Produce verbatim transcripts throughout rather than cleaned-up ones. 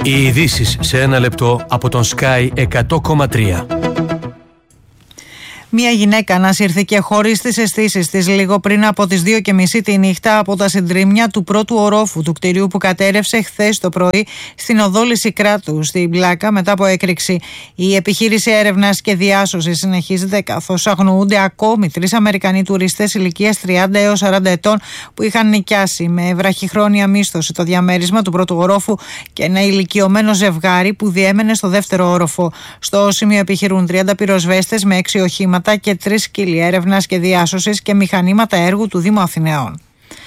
Οι ειδήσεις σε ένα λεπτό από τον Sky εκατό κόμμα τρία. Μια γυναίκα ανασύρθηκε χωρίς τις αισθήσεις της λίγο πριν από τις δύο και μισή τη νύχτα από τα συντρίμμια του πρώτου ορόφου του κτηρίου που κατέρευσε χθες το πρωί στην οδό Λυσικράτου, στην Πλάκα, μετά από έκρηξη. Η επιχείρηση έρευνας και διάσωσης συνεχίζεται, καθώς αγνοούνται ακόμη τρεις Αμερικανοί τουρίστες ηλικίας τριάντα έως σαράντα ετών που είχαν νοικιάσει με βραχυχρόνια μίσθωση το διαμέρισμα του πρώτου ορόφου και ένα ηλικιωμένο ζευγάρι που διέμενε στο δεύτερο όροφο. Στο σημείο επιχειρούν τριάντα πυροσβέστες με έξι οχήματα και τρεις σκύλοι έρευνας και διάσωσης και μηχανήματα έργου του Δήμου Αθηναίων.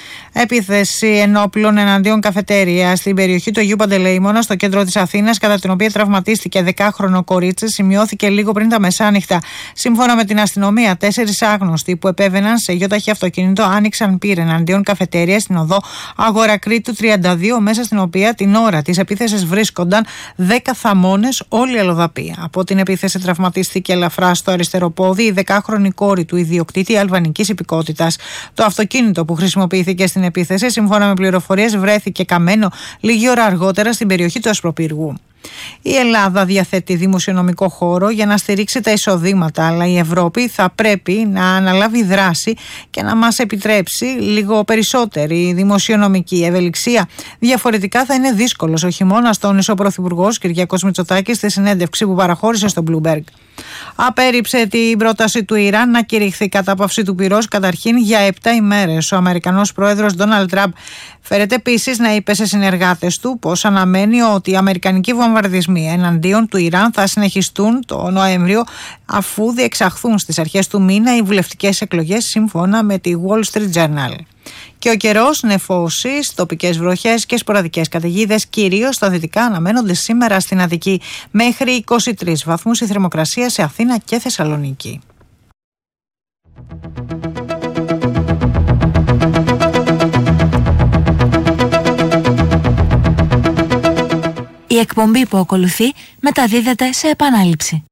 Επίθεση ενόπλων εναντίον καφετέρια στην περιοχή του Αγίου Παντελεήμωνα, στο κέντρο της Αθήνας, κατά την οποία τραυματίστηκε δεκάχρονο κορίτσι, σημειώθηκε λίγο πριν τα μεσάνυχτα. Σύμφωνα με την αστυνομία, τέσσερις άγνωστοι που επέβαιναν σε γιοταχή αυτοκίνητο άνοιξαν πυρ εναντίον καφετέρια στην οδό Αγορακρίτου τριάντα δύο, μέσα στην οποία την ώρα της επίθεσης βρίσκονταν δέκα θαμώνες, όλοι αλλοδαποί. Από την επίθεση τραυματίστηκε ελαφρά στο αριστερό πόδι η δεκάχρονη κόρη του ιδιοκτήτη αλβανικής υπηκότητας. Το αυτοκίνητο που χρησιμοποιήθηκε στην επίθεση, σύμφωνα με πληροφορίες, βρέθηκε καμένο λίγη ώρα αργότερα στην περιοχή του Ασπροπύργου. Η Ελλάδα διαθέτει δημοσιονομικό χώρο για να στηρίξει τα εισοδήματα, αλλά η Ευρώπη θα πρέπει να αναλάβει δράση και να μας επιτρέψει λίγο περισσότερη δημοσιονομική ευελιξία. Διαφορετικά θα είναι δύσκολος ο χειμώνας, τόνισε ο Πρωθυπουργός Κυριάκος Μητσοτάκης στη συνέντευξη που παραχώρησε στο Bloomberg. Απέρριψε την πρόταση του Ιράν να κηρυχθεί κατάπαυση του πυρός καταρχήν για επτά ημέρες. Ο Αμερικανός πρόεδρος Ντόναλντ Τραμπ φέρεται επίσης να είπε σε συνεργάτες του πως αναμένει ότι οι αμερικανικοί βομβαρδισμοί εναντίον του Ιράν θα συνεχιστούν το Νοέμβριο, αφού διεξαχθούν στις αρχές του μήνα οι βουλευτικές εκλογές, σύμφωνα με τη Wall Street Journal. Και ο καιρός, νεφώσεις, τοπικές βροχές και σποραδικές καταιγίδες, κυρίως στα δυτικά, αναμένονται σήμερα στην Αττική. Μέχρι είκοσι τρεις βαθμούς η θερμοκρασία σε Αθήνα και Θεσσαλονίκη. Η εκπομπή που ακολουθεί μεταδίδεται σε επανάληψη.